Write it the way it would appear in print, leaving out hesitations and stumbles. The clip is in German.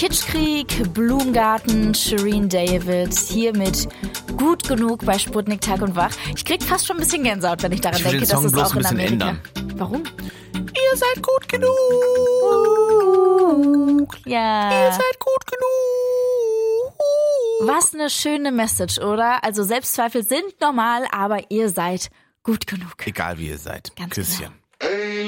Kitschkrieg, Blumengarten, Shireen David, hier mit Gut genug bei Sputnik Tag und Wach. Ich krieg fast schon ein bisschen Gänsehaut, wenn ich daran denke, den Song dass es bloß auch ein in bisschen Amerika. ändern. Warum? Ihr seid gut genug. Ja. Ihr seid gut genug. Was eine schöne Message, oder? Also Selbstzweifel sind normal, aber ihr seid gut genug. Egal wie ihr seid. Ganz Küsschen. genau.